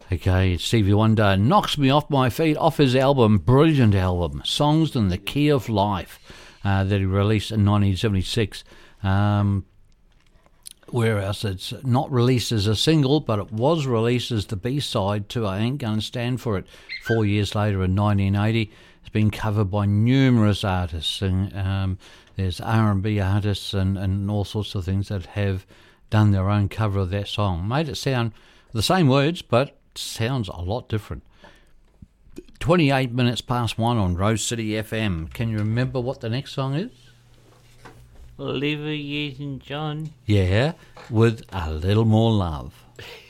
Okay, Stevie Wonder knocks me off my feet off his album, brilliant album, Songs in the Key of Life, that he released in 1976. Whereas it's not released as a single, but it was released as the B-side to I Ain't Gonna Stand For It 4 years later in 1980. It's been covered by numerous artists, and there's R&B artists and all sorts of things that have done their own cover of that song. Made it sound the same words, but sounds a lot different. 28 minutes past 1 on Rose City FM. Can you remember what the next song is? Olivia Newton-John. Yeah, with A Little More Love.